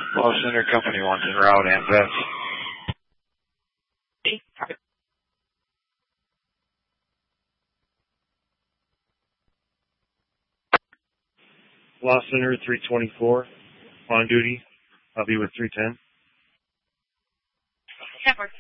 Low Center Company wants en route and vets. Lost Center 324 on duty. I'll be with 310. Shepard.